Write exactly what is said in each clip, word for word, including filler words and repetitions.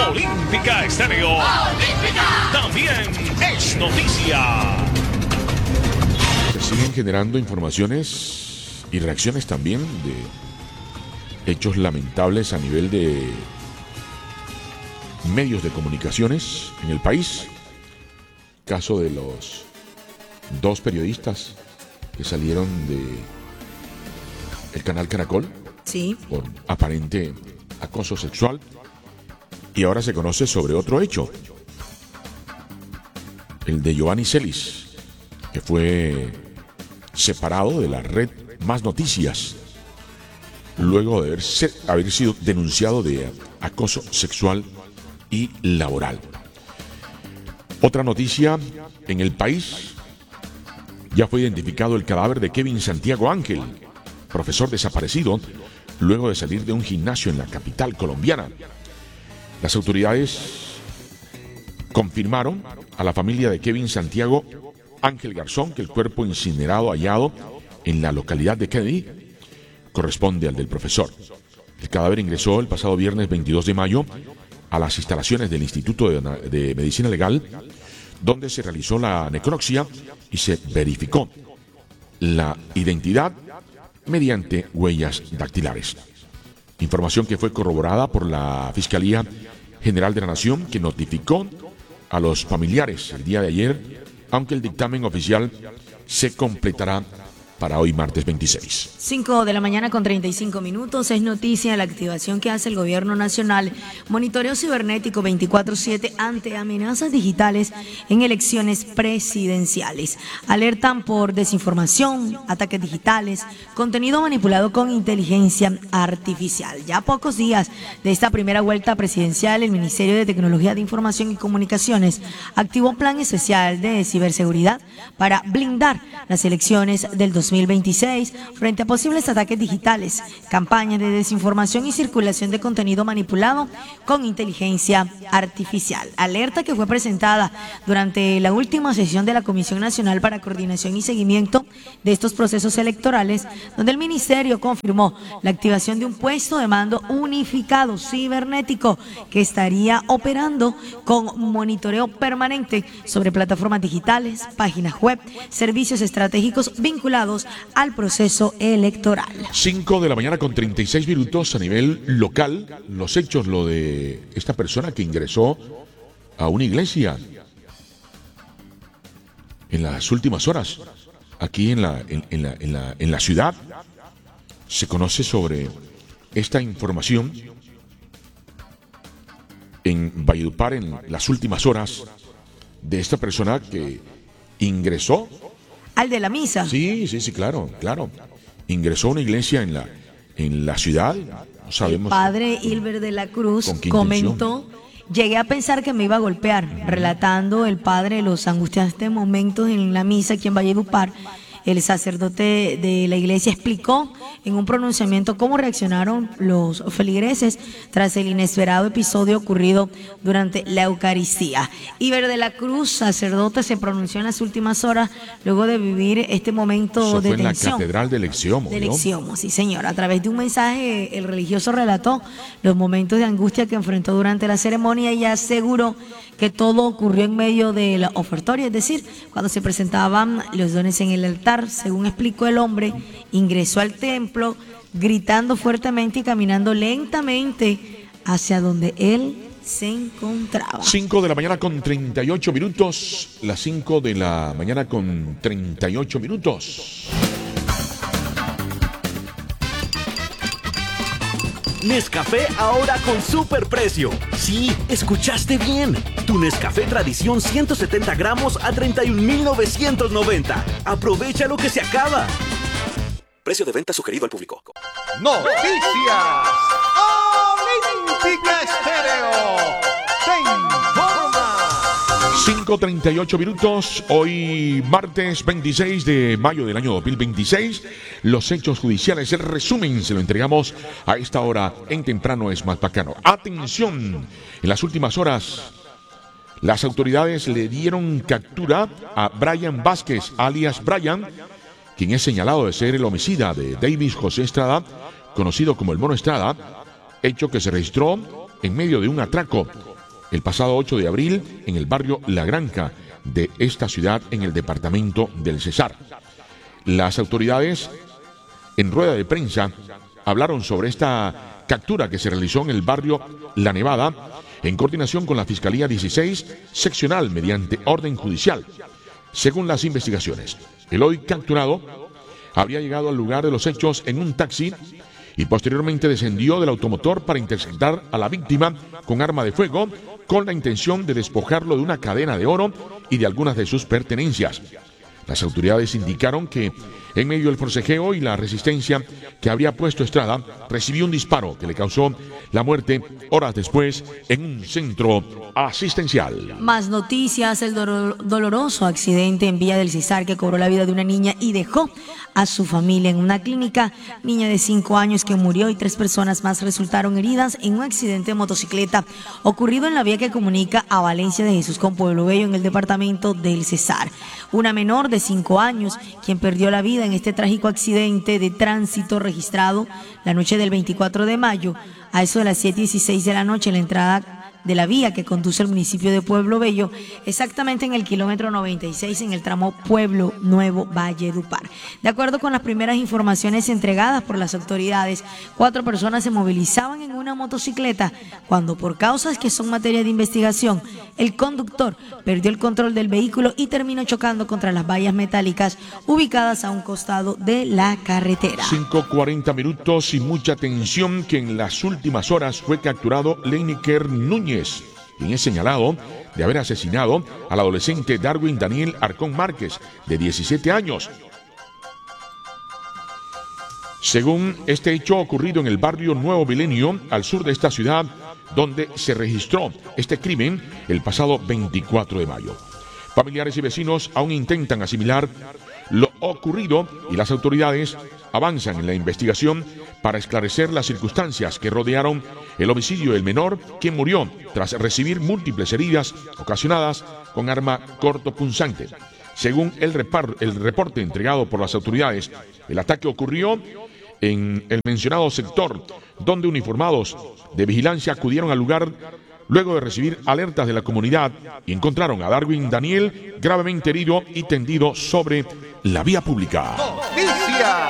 Olímpica Estéreo. Olímpica. También es noticia. Se siguen generando informaciones y reacciones también de hechos lamentables a nivel de medios de comunicaciones en el país. Caso de los dos periodistas que salieron de el canal Caracol, sí, por aparente acoso sexual, y ahora se conoce sobre otro hecho, el de Giovanni Celis, que fue separado de la red Más Noticias luego de haber, ser, haber sido denunciado de acoso sexual y laboral. Otra noticia: en el país ya fue identificado el cadáver de Kevin Santiago Ángel, profesor desaparecido luego de salir de un gimnasio en la capital colombiana. Las autoridades confirmaron a la familia de Kevin Santiago Ángel Garzón que el cuerpo incinerado hallado en la localidad de Kennedy corresponde al del profesor. El cadáver ingresó el pasado viernes veintidós de mayo a las instalaciones del Instituto de, de Medicina Legal, donde se realizó la necropsia y se verificó la identidad mediante huellas dactilares. Información que fue corroborada por la Fiscalía General de la Nación, que notificó a los familiares el día de ayer, aunque el dictamen oficial se completará para hoy martes veintiséis. cinco de la mañana con treinta y cinco minutos. Es noticia la activación que hace el gobierno nacional. Monitoreo cibernético veinticuatro siete ante amenazas digitales en elecciones presidenciales. Alertan por desinformación, ataques digitales, contenido manipulado con inteligencia artificial. Ya a pocos días de esta primera vuelta presidencial, el Ministerio de Tecnología de Información y Comunicaciones activó un plan especial de ciberseguridad para blindar las elecciones del dos mil veintiséis frente a posibles ataques digitales, campañas de desinformación y circulación de contenido manipulado con inteligencia artificial. Alerta que fue presentada durante la última sesión de la Comisión Nacional para Coordinación y Seguimiento de estos procesos electorales, donde el Ministerio confirmó la activación de un puesto de mando unificado cibernético que estaría operando con monitoreo permanente sobre plataformas digitales, páginas web, servicios estratégicos vinculados al proceso electoral. cinco de la mañana con treinta y seis minutos. A nivel local, los hechos, lo de esta persona que ingresó a una iglesia en las últimas horas, aquí en la, en, en la, en la, en la ciudad, se conoce sobre esta información en Valledupar en las últimas horas de esta persona que ingresó al de la misa. Sí, sí, sí, claro, claro. Ingresó a una iglesia en la, en la ciudad. No sabemos. El padre Hilber de la Cruz comentó: llegué a pensar que me iba a golpear, uh-huh. relatando el padre los angustiantes momentos en la misa aquí en Valledupar. El sacerdote de la iglesia explicó en un pronunciamiento cómo reaccionaron los feligreses tras el inesperado episodio ocurrido durante la Eucaristía. Iber de la Cruz, sacerdote, se pronunció en las últimas horas luego de vivir este momento Eso de fue tensión. En la catedral de Lecciono, De ¿no? Lecciono, sí señor. A través de un mensaje, el religioso relató los momentos de angustia que enfrentó durante la ceremonia y aseguró que todo ocurrió en medio de la ofertoria, es decir, cuando se presentaban los dones en el altar. Según explicó el hombre, ingresó al templo gritando fuertemente y caminando lentamente hacia donde él se encontraba. cinco de la mañana con treinta y ocho minutos. Las cinco de la mañana con treinta y ocho minutos. Nescafé ahora con superprecio. Sí, escuchaste bien. Tu Nescafé Tradición ciento setenta gramos a treinta y un mil novecientos noventa. Aprovecha lo que se acaba. Precio de venta sugerido al público. Noticias Olímpica Estéreo. Te informa. cinco treinta y ocho minutos. Hoy martes veintiséis de mayo del año dos mil veintiséis. Los hechos judiciales, el resumen se lo entregamos a esta hora en Temprano es Más Bacano. Atención, en las últimas horas las autoridades le dieron captura a Brian Vázquez, alias Brian, quien es señalado de ser el homicida de Davis José Estrada, conocido como el Mono Estrada, hecho que se registró en medio de un atraco el pasado ocho de abril en el barrio La Granja de esta ciudad en el departamento del Cesar. Las autoridades en rueda de prensa hablaron sobre esta captura que se realizó en el barrio La Nevada en coordinación con la Fiscalía dieciséis seccional mediante orden judicial. Según las investigaciones, el hoy capturado habría llegado al lugar de los hechos en un taxi y posteriormente descendió del automotor para interceptar a la víctima con arma de fuego con la intención de despojarlo de una cadena de oro y de algunas de sus pertenencias. Las autoridades indicaron que en medio del forcejeo y la resistencia que habría puesto Estrada, recibió un disparo que le causó la muerte horas después en un centro asistencial. Más noticias: el dolor- doloroso accidente en Villa del Cesar que cobró la vida de una niña y dejó a su familia en una clínica. Niña de cinco años que murió y tres personas más resultaron heridas en un accidente de motocicleta ocurrido en la vía que comunica a Valencia de Jesús con Pueblo Bello en el departamento del Cesar. Una menor de cinco años quien perdió la vida en este trágico accidente de tránsito registrado la noche del veinticuatro de mayo a eso de las siete y dieciséis de la noche en la entrada de la vía que conduce al municipio de Pueblo Bello, exactamente en el kilómetro noventa y seis en el tramo Pueblo Nuevo Valledupar. De acuerdo con las primeras informaciones entregadas por las autoridades, cuatro personas se movilizaban en una motocicleta cuando, por causas que son materia de investigación, el conductor perdió el control del vehículo y terminó chocando contra las vallas metálicas ubicadas a un costado de la carretera. cinco cuarenta minutos y mucha tensión que en las últimas horas fue capturado Leiniker Núñez, quien es señalado de haber asesinado al adolescente Darwin Daniel Arcón Márquez, de diecisiete años. Según este hecho ocurrido en el barrio Nuevo Milenio, al sur de esta ciudad, donde se registró este crimen el pasado veinticuatro de mayo. Familiares y vecinos aún intentan asimilar lo ocurrido y las autoridades avanzan en la investigación para esclarecer las circunstancias que rodearon el homicidio del menor, quien murió tras recibir múltiples heridas ocasionadas con arma cortopunzante. Según el, repar- el reporte entregado por las autoridades, el ataque ocurrió en el mencionado sector, donde uniformados de vigilancia acudieron al lugar luego de recibir alertas de la comunidad y encontraron a Darwin Daniel gravemente herido y tendido sobre la vía pública. Noticias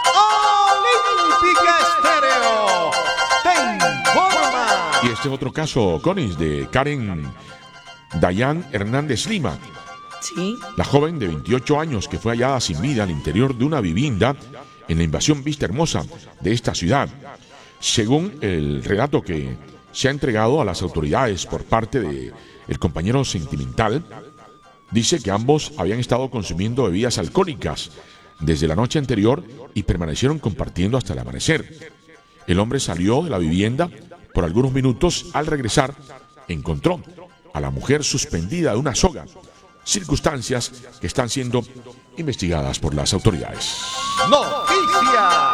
Olímpica Estéreo te informa. Y este es otro caso, Conis, de Karen Dayan Hernández Lima, Sí. la joven de veintiocho años que fue hallada sin vida al interior de una vivienda en la invasión Vista Hermosa de esta ciudad. Según el relato que se ha entregado a las autoridades por parte de el compañero sentimental, dice que ambos habían estado consumiendo bebidas alcohólicas desde la noche anterior y permanecieron compartiendo hasta el amanecer. El hombre salió de la vivienda por algunos minutos. Al regresar, encontró a la mujer suspendida de una soga, circunstancias que están siendo investigadas por las autoridades. Noticias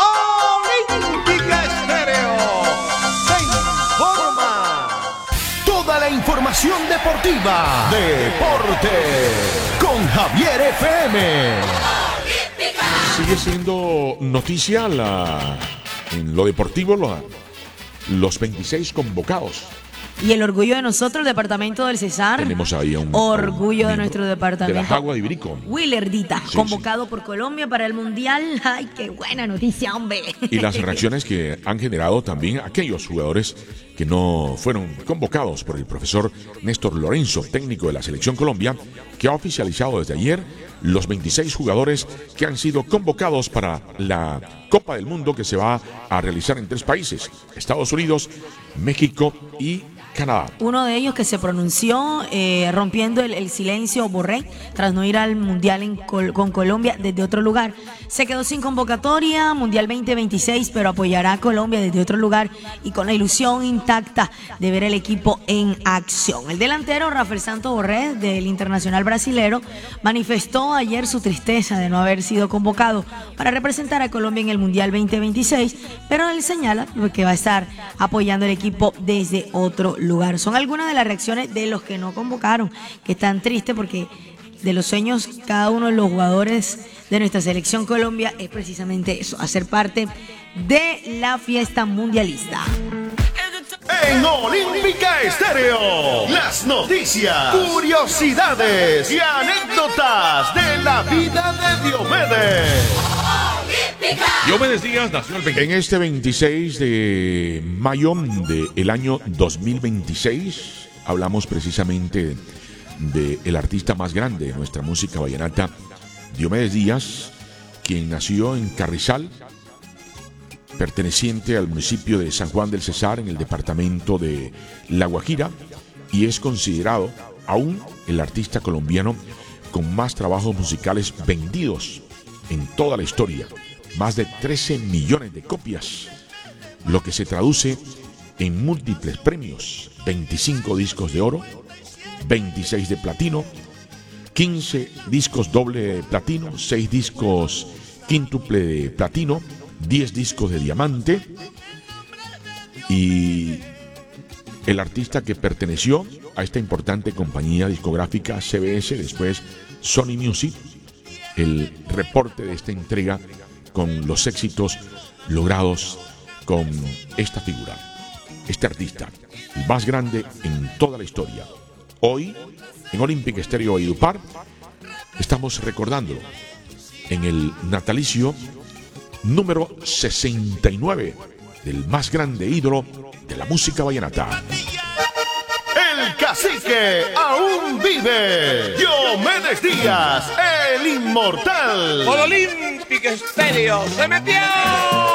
Olímpica Estéreo te informa. Toda la información deportiva. Deporte con Javier F M. Sigue siendo noticia la, en lo deportivo la, los veintiséis convocados. Y el orgullo de nosotros, el departamento del Cesar. Tenemos ahí a un orgullo a un de nuestro miembro departamento. de la Jagua de Ibirico. Willerdita, Sí, convocado por Colombia para el Mundial. Ay, qué buena noticia, hombre. Y las reacciones que han generado también aquellos jugadores que no fueron convocados por el profesor Néstor Lorenzo, técnico de la Selección Colombia, que ha oficializado desde ayer los veintiséis jugadores que han sido convocados para la Copa del Mundo que se va a realizar en tres países: Estados Unidos, México y Canadá. Uno de ellos que se pronunció eh, rompiendo el, el silencio, Borré, tras no ir al Mundial en Col- con Colombia desde otro lugar. Se quedó sin convocatoria, Mundial veinte veintiséis, pero apoyará a Colombia desde otro lugar y con la ilusión intacta de ver el equipo en acción. El delantero Rafael Santos Borré, del Internacional brasilero, manifestó ayer su tristeza de no haber sido convocado para representar a Colombia en el Mundial veinte veintiséis, pero él señala que va a estar apoyando el equipo desde otro lugar. Son algunas de las reacciones de los que no convocaron, que están tristes porque de los sueños cada uno de los jugadores de nuestra selección Colombia es precisamente eso, hacer parte de la fiesta mundialista. En Olímpica Estéreo, las noticias, curiosidades y anécdotas de la vida de Diomedes. Diomedes Díaz nació el veinte. En este veintiséis de mayo del año dos mil veintiséis hablamos precisamente del artista más grande de nuestra música vallenata, Diomedes Díaz, quien nació en Carrizal, perteneciente al municipio de San Juan del Cesar, en el departamento de La Guajira, y es considerado aún el artista colombiano con más trabajos musicales vendidos en toda la historia, más de trece millones de copias, lo que se traduce en múltiples premios: veinticinco discos de oro, veintiséis de platino, quince discos doble de platino, seis discos quíntuple de platino, diez discos de diamante, y el artista que perteneció a esta importante compañía discográfica C B S, después Sony Music, el reporte de esta entrega con los éxitos logrados con esta figura, este artista, el más grande en toda la historia. Hoy, en Olímpica Estéreo Valledupar, estamos recordándolo en el natalicio número sesenta y nueve del más grande ídolo de la música vallenata. El cacique aún vive. Diomedes Díaz, el inmortal. Por Olímpica Estéreo se metió.